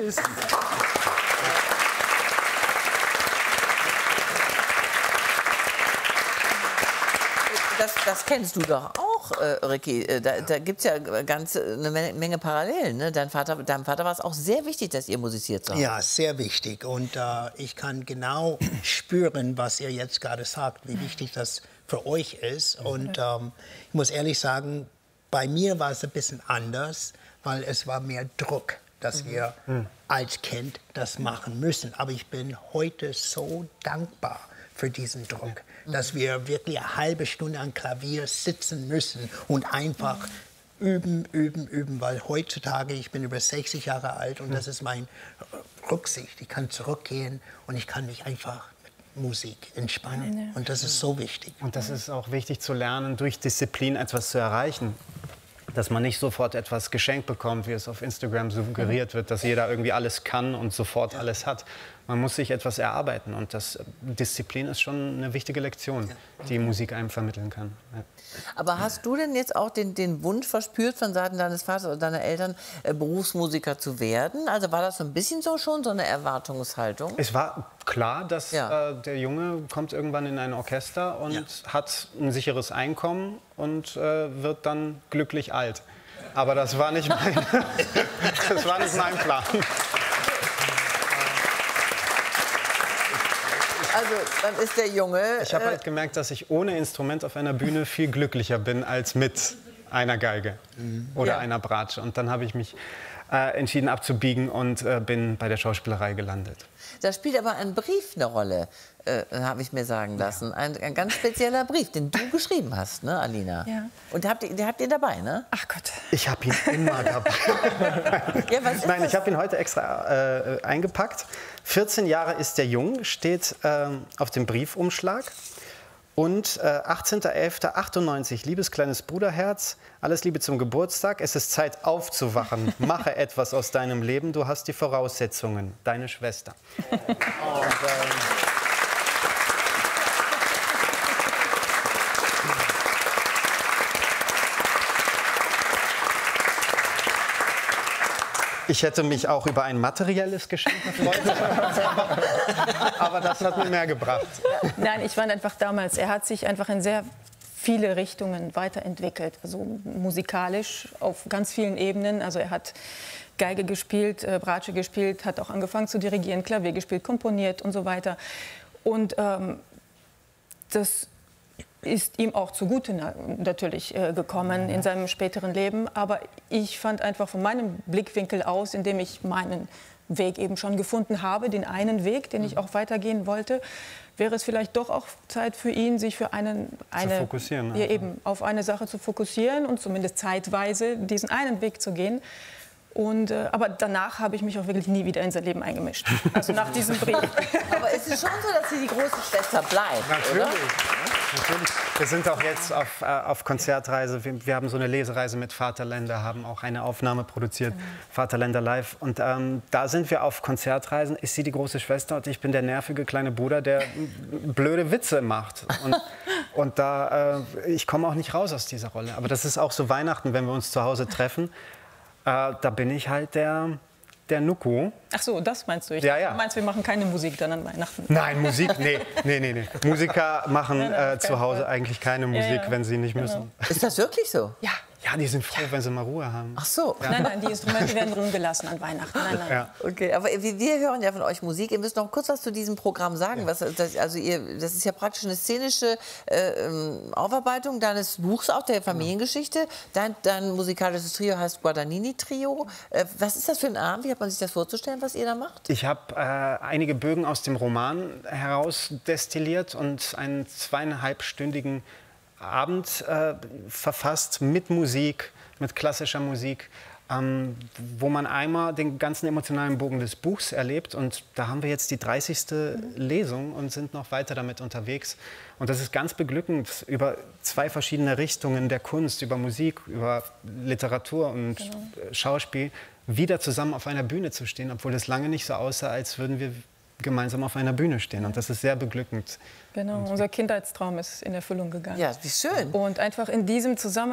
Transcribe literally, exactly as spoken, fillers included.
Tschüss. Das, das kennst du doch auch, äh, Ricky. Äh, da da gibt es ja ganz eine Menge Parallelen. Ne? Dein Vater, deinem Vater war es auch sehr wichtig, dass ihr musiziert habt. Ja, sehr wichtig. Und äh, ich kann genau spüren, was ihr jetzt gerade sagt, wie wichtig das für euch ist. Und ähm, ich muss ehrlich sagen, bei mir war es ein bisschen anders, weil es war mehr Druck, dass wir mhm. als Kind das machen müssen. Aber ich bin heute so dankbar für diesen Druck, dass wir wirklich eine halbe Stunde am Klavier sitzen müssen und einfach üben, üben, üben, weil heutzutage, ich bin über sechzig Jahre alt und das ist mein Rücksicht. Ich kann zurückgehen und ich kann mich einfach mit Musik entspannen und das ist so wichtig. Und das ist auch wichtig zu lernen, durch Disziplin etwas zu erreichen. Dass man nicht sofort etwas geschenkt bekommt, wie es auf Instagram suggeriert wird, dass jeder irgendwie alles kann und sofort alles hat. Man muss sich etwas erarbeiten und das, Disziplin ist schon eine wichtige Lektion, die Musik einem vermitteln kann. Ja. Aber hast du denn jetzt auch den, den Wunsch verspürt von Seiten deines Vaters oder deiner Eltern, äh, Berufsmusiker zu werden? Also war das so ein bisschen so schon so eine Erwartungshaltung? Es war klar, dass ja. äh, der Junge kommt irgendwann in ein Orchester und ja. hat ein sicheres Einkommen und äh, wird dann glücklich alt. Aber das war nicht mein, das war nicht mein Plan. Also, dann ist der Junge... Ich habe äh, halt gemerkt, dass ich ohne Instrument auf einer Bühne viel glücklicher bin als mit einer Geige mhm. oder ja. einer Bratsche. Und dann habe ich mich äh, entschieden abzubiegen und äh, bin bei der Schauspielerei gelandet. Da spielt aber ein Brief eine Rolle, äh, habe ich mir sagen lassen. Ja. Ein, ein ganz spezieller Brief, den du geschrieben hast, ne, Alina? Ja. Und habt ihr, den habt ihr dabei, ne? Ach Gott. Ich habe ihn immer dabei. Ja, was ist Nein, das? ich habe ihn heute extra äh, eingepackt. vierzehn Jahre ist der Jung, steht äh, auf dem Briefumschlag. Und äh, achtzehnter elfter achtundneunzig, liebes kleines Bruderherz, alles Liebe zum Geburtstag. Es ist Zeit aufzuwachen. Mache etwas aus deinem Leben. Du hast die Voraussetzungen. Deine Schwester. Und, ähm, ich hätte mich auch über ein materielles Geschenk gefreut, aber das hat mir mehr gebracht. Nein, ich fand einfach damals, er hat sich einfach in sehr viele Richtungen weiterentwickelt, also musikalisch auf ganz vielen Ebenen. Also er hat Geige gespielt, äh, Bratsche gespielt, hat auch angefangen zu dirigieren, Klavier gespielt, komponiert und so weiter. Und ähm, das ist ihm auch zugute natürlich äh, gekommen in seinem späteren Leben. Aber ich fand einfach von meinem Blickwinkel aus, indem ich meinen Weg eben schon gefunden habe, den einen Weg, den ich auch weitergehen wollte, wäre es vielleicht doch auch Zeit für ihn, sich für einen, eine, zu fokussieren, ja, eben auf eine Sache zu fokussieren und zumindest zeitweise diesen einen Weg zu gehen. Und, äh, aber danach habe ich mich auch wirklich nie wieder in sein Leben eingemischt. Also nach diesem Brief. Aber es ist schon so, dass sie die große Schwester bleibt, Natürlich. oder? Natürlich. Wir sind auch jetzt auf, äh, auf Konzertreise. Wir, wir haben so eine Lesereise mit Vaterländer, haben auch eine Aufnahme produziert, mhm. Vaterländer Live. Und ähm, da sind wir auf Konzertreisen. Ist sie die große Schwester und ich bin der nervige kleine Bruder, der blöde Witze macht. Und, und da, äh, ich komme auch nicht raus aus dieser Rolle. Aber das ist auch so Weihnachten, wenn wir uns zu Hause treffen. Äh, da bin ich halt der, der Nuku. Ach so, das meinst du? Ich ja, ja. Du meinst, wir machen keine Musik dann an Weihnachten? Nein, Musik, nee, nee, nee, nee. Musiker machen nein, nein, äh, zu Hause eigentlich keine Musik, ja, ja. wenn sie nicht Genau. müssen. Ist das wirklich so? Ja. Ja, die sind froh, wenn sie mal Ruhe haben. Ach so. Ja. Nein, nein, die Instrumente werden ruhen gelassen an Weihnachten. Nein, nein. Ja. Okay, aber wir, wir hören ja von euch Musik. Ihr müsst noch kurz was zu diesem Programm sagen. Ja. Was, das, also ihr, das ist ja praktisch eine szenische äh, Aufarbeitung deines Buchs, auch der Familiengeschichte. Dein, dein musikalisches Trio heißt Guadagnini Trio. Äh, was ist das für ein Abend? Wie hat man sich das vorzustellen, was ihr da macht? Ich habe äh, einige Bögen aus dem Roman herausdestilliert und einen zweieinhalbstündigen Abend äh, verfasst mit Musik, mit klassischer Musik, ähm, wo man einmal den ganzen emotionalen Bogen des Buchs erlebt. Und da haben wir jetzt die dreißigste Lesung und sind noch weiter damit unterwegs. Und das ist ganz beglückend, über zwei verschiedene Richtungen der Kunst, über Musik, über Literatur und genau. Schauspiel, wieder zusammen auf einer Bühne zu stehen, obwohl es lange nicht so aussah, als würden wir gemeinsam auf einer Bühne stehen. Und das ist sehr beglückend. Genau, unser Kindheitstraum ist in Erfüllung gegangen. Ja, wie schön. Und einfach in diesem Zusammenhang